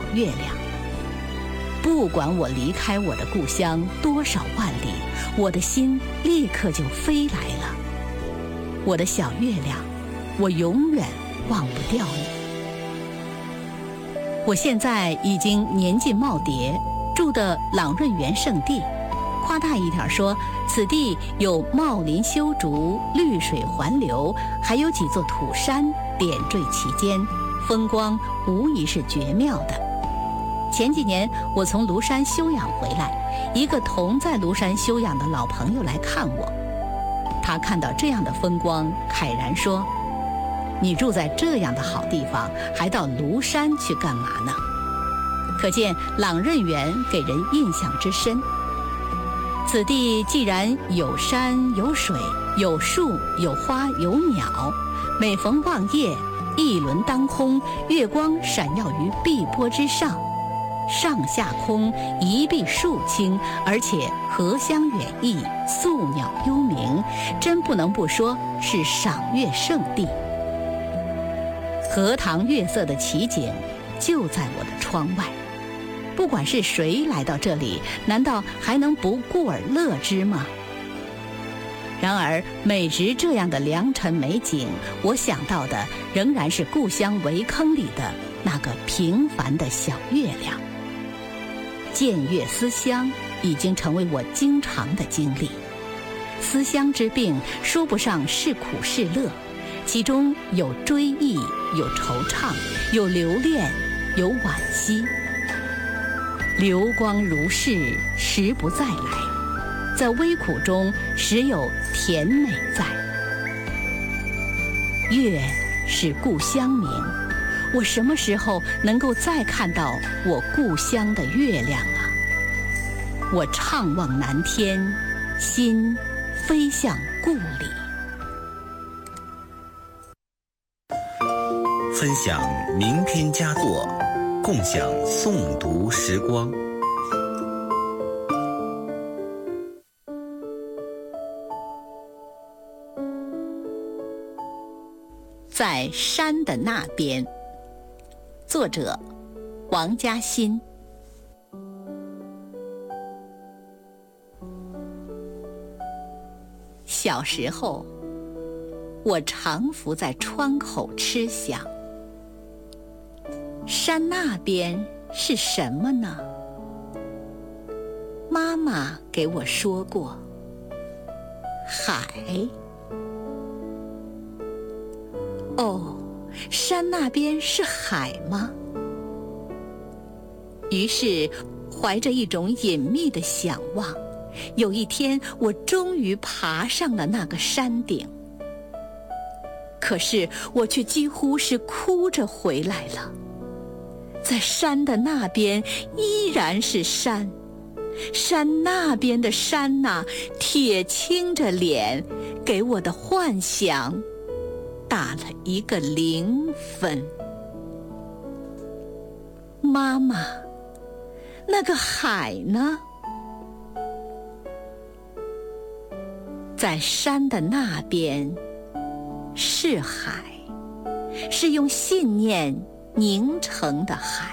月亮。不管我离开我的故乡多少万里，我的心立刻就飞来了。我的小月亮，我永远忘不掉你。我现在已经年近耄耋，住的朗润园圣地，夸大一点说，此地有茂林修竹，绿水环流，还有几座土山点缀其间，风光无疑是绝妙的。前几年我从庐山休养回来，一个同在庐山休养的老朋友来看我，他看到这样的风光，慨然说：“你住在这样的好地方，还到庐山去干嘛呢？”可见朗润园给人印象之深。此地既然有山有水有树有花有鸟，每逢望夜，一轮当空，月光闪耀于碧波之上，上下空一碧树青，而且荷香远溢，宿鸟幽鸣，真不能不说是赏月圣地。荷塘月色的奇景就在我的窗外，不管是谁来到这里，难道还能不顾而乐之吗？然而每值这样的良辰美景，我想到的仍然是故乡围坑里的那个平凡的小月亮。见月思乡已经成为我经常的经历。思乡之病说不上是苦是乐，其中有追忆，有惆怅，有留恋，有惋惜。流光如逝，时不再来，在微苦中时有甜美在。月是故乡明，我什么时候能够再看到我故乡的月亮啊？我怅望南天，心飞向故里。 分享名篇佳作，共享诵读时光。 在山的那边，作者王嘉欣。小时候，我常伏在窗口痴想，山那边是什么呢？妈妈给我说过，海。哦，山那边是海吗？于是怀着一种隐秘的想望，有一天我终于爬上了那个山顶。可是我却几乎是哭着回来了。在山的那边依然是山，山那边的山呐，铁青着脸，给我的幻想打了一个0分。妈妈，那个海呢？在山的那边是海，是用信念凝成的海。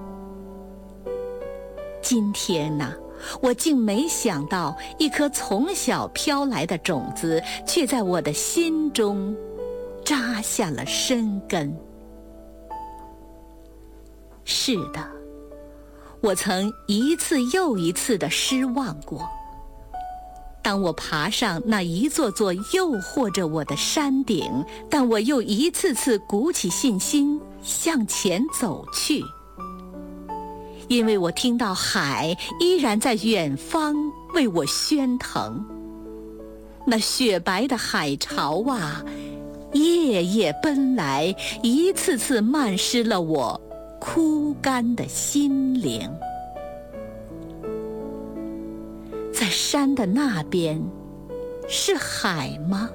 今天呢，我竟没想到，一颗从小飘来的种子，却在我的心中扎下了深根。是的，我曾一次又一次地失望过。当我爬上那一座座诱惑着我的山顶，但我又一次次鼓起信心向前走去，因为我听到海依然在远方为我喧腾。那雪白的海潮啊，夜夜奔来，一次次漫湿了我枯干的心灵。在山的那边是海吗？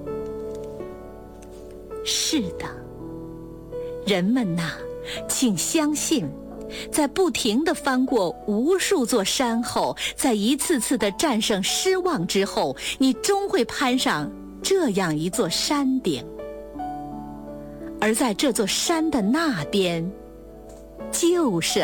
是的，人们呐，请相信，在不停地翻过无数座山后，在一次次的战胜失望之后，你终会攀上这样一座山顶。而在这座山的那边，就是